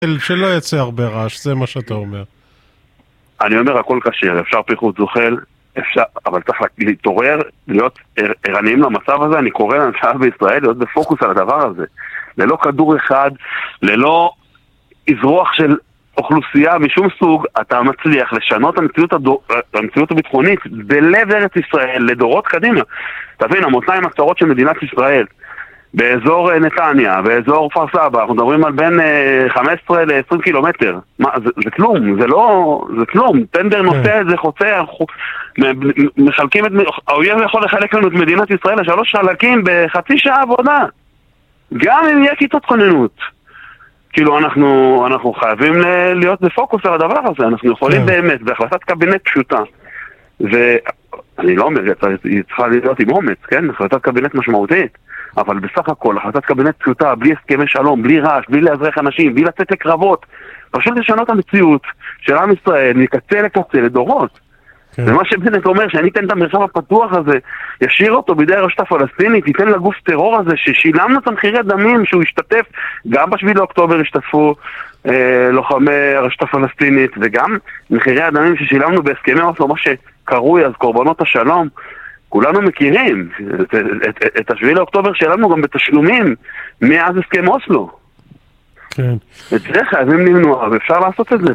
שלא יצא הרבה רעש, זה מה שאתה אומר. אני אומר, הכל קשר, אפשר פיחות זוחל, אפשר, אבל צריך להתעורר, להיות ערניים למצב הזה. אני קורא לממשלה בישראל להיות בפוקוס על הדבר הזה. ללא כדור אחד, ללא אזרוח של אוכלוסייה משום סוג, אתה מצליח לשנות המציאות הביטחונית בלב ארץ ישראל, לדורות קדימה. תבין, המותניים הקצרות של מדינת ישראל, באזור נתניה, באזור כפר סבא, אנחנו מדברים על בין 15 ל-20 קילומטר. מה, זה כלום, זה כלום. טנדר נושא, זה חוצה, מחלקים את, האויב יכול לחלק לנו את מדינת ישראל לשלוש חלקים בחצי שעה עבודה. גם אם יהיה כיתות כוננות. כאילו אנחנו חייבים להיות בפוקוס על הדבר הזה. אנחנו יכולים באמת, בהחלטת קבינט פשוטה. ואני לא אומר, היא צריכה להיות עם אומץ, כן? החלטת קבינט משמעותית. אבל בסך הכל, החלטת קבינט פשוטה, בלי הסכמי שלום, בלי רעש, בלי להזרח אנשים, בלי לצאת לקרבות, פשוט לשנות המציאות של עם ישראל, מקצה לקצה, לדורות. ומה שבנט אומר, שאני אתן את המרחב הפתוח הזה, ישאיר אותו בידי הרשות הפלסטינית, ייתן לגוף טרור הזה, ששילמנו את המחירי דמים, שהוא השתתף, גם ב7 לאוקטובר השתתפו לוחמי הרשות הפלסטינית, וגם מחירי הדמים ששילמנו בהסכמי אוסלו, מה שקרוי אז קורבנות השלום, כולנו מכירים את ה7 לאוקטובר שלנו גם בתשלומים מאז הסכם אוסלו. כן. את זה חייבים למנוע, ואפשר לעשות את זה.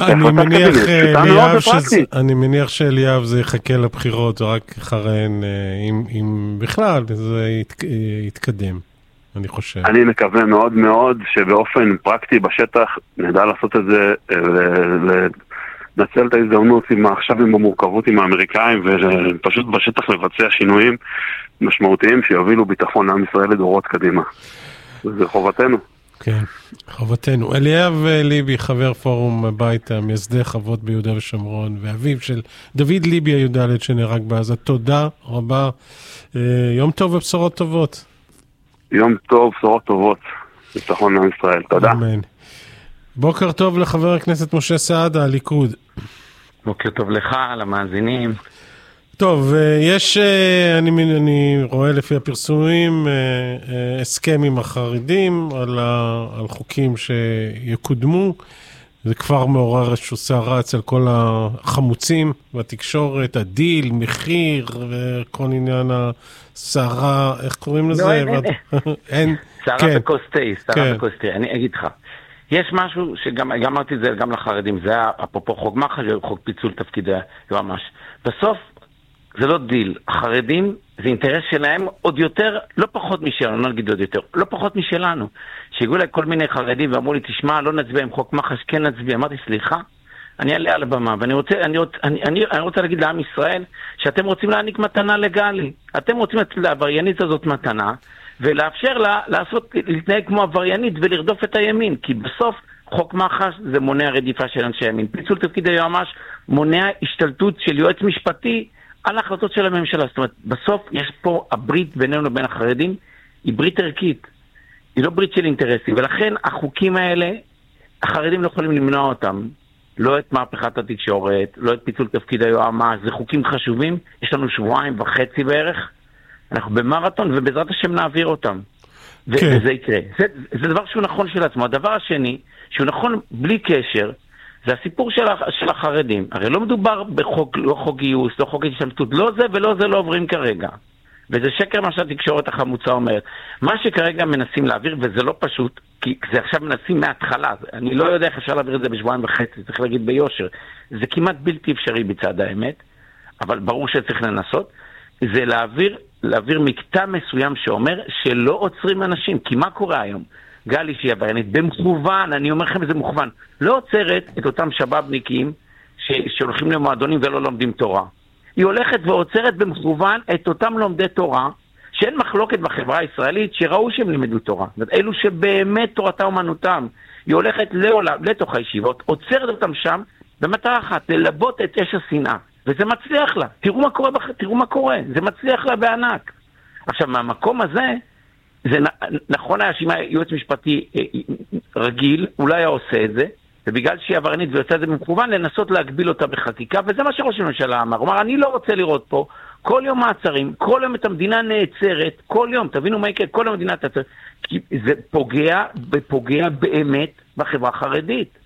אני מניח שאליאב זה יחכה לבחירות, רק אחריהן, אם בכלל, זה יתקדם, אני חושב. אני מקווה מאוד מאוד שבאופן פרקטי בשטח נדע לעשות את זה, נצל את ההזדמנות עכשיו עם המורכבות עם האמריקאים, ופשוט בשטח לבצע שינויים משמעותיים שיובילו ביטחון לעם ישראל לדורות קדימה. זה חובתנו. כן, חובתנו. אליאב ליבי, חבר פורום הביתה, מייסדי חוות ביהודה ושומרון, ואביו של דוד ליבי הי"ד שנהרג בעזה. תודה רבה. יום טוב ובשורות טובות. יום טוב, בשורות טובות. ביטחון לעם ישראל. תודה. אמן. בוקר טוב לחבר הכנסת משה סעדה, הליכוד. בוקר טוב לך, למאזינים. טוב, יש, אני רואה לפי הפרסומים, הסכם עם החרדים על חוקים שיקודמו. זה כבר מעורר איזשהו סערה אצל כל החמוצים בתקשורת, הדיל, מחיר וכל עניין הסערה, איך קוראים לזה? סערה בקוסטי, סערה בקוסטי. אני אגיד לך. יש משהו שגם אמרתי את זה גם לחרדים, זה היה אפרופו חוק מח"ש, חוק פיצול תפקידי יועמ"ש. בסוף זה לא דיל, החרדים זה אינטרס שלהם עוד יותר, לא פחות משלנו, לא נגיד עוד יותר, לא פחות משלנו. שהגיעו אליי כל מיני חרדים ואמרו לי, תשמע, לא נצביע עם חוק מח"ש, כן נצביע. אמרתי, סליחה, אני אעלה על הבמה, ואני רוצה להגיד לעם ישראל, שאתם רוצים להעניק מתנה לגלי. אתם רוצים לעבריינית הזאת מתנה, ולאפשר לה להתנהג כמו עבריינית ולרדוף את הימין, כי בסוף חוק מח"ש זה מונע רדיפה של אנשי ימין. פיצול תפקיד היועמ"ש מונע השתלטות של יועץ משפטי על ההחלטות של הממשלה. זאת אומרת, בסוף יש פה הברית בינינו לבין החרדים, היא ברית ערכית, היא לא ברית של אינטרסים, ולכן החוקים האלה, החרדים לא יכולים למנוע אותם. לא את מהפכת התקשורת, לא את פיצול תפקיד היועמ"ש, זה חוקים חשובים, יש לנו 1.5 בערך, אנחנו במרתון, ובעזרת השם נעביר אותם. וזה יקרה. זה דבר שהוא נכון של עצמו. הדבר השני, שהוא נכון בלי קשר, זה הסיפור של החרדים. הרי לא מדובר בחוק, לא חוק גיוס, לא חוק השתמטות, לא זה ולא זה לא עוברים כרגע. וזה שקר מה שהתקשורת החמוצה אומרת. מה שכרגע מנסים להעביר, וזה לא פשוט, כי זה עכשיו מנסים מההתחלה, אני לא יודע איך אפשר להעביר את זה ב1.5, צריך להגיד ביושר. זה כמעט בלתי אפשרי בצד האמת, אבל ברור שצריך לנסות. זה להעביר מקטע מסוים שאומר שלא עוצרים אנשים. כי מה קורה היום? גלי שהיא עבריינית, במכוון, אני אומר לכם זה מוכוון, לא עוצרת את אותם שבאבניקים שהולכים למועדונים ולא לומדים תורה. היא הולכת ועוצרת במכוון את אותם לומדי תורה, שאין מחלוקת בחברה הישראלית שראו שהם לימדו תורה. אלו שבאמת תורתה אומנותם, היא הולכת לתוך הישיבות, עוצרת אותם שם במטרה אחת, ללבות את אש השנאה. וזה מצליח לה. תראו מה קורה. זה מצליח לה בענק. עכשיו, מהמקום הזה, זה נכון היה שאם היועץ משפטי רגיל, אולי היה עושה את זה, ובגלל שהיא עברנית ויוצא את זה במכוון, לנסות להגביל אותה בחקיקה, וזה מה שראש הממשלה אמר. הוא אמר, אני לא רוצה לראות פה כל יום מעצרים, כל יום את המדינה נעצרת, כל יום, תבינו מה יקרה, כל יום המדינה תעצרת, כי זה פוגע באמת בחברה החרדית.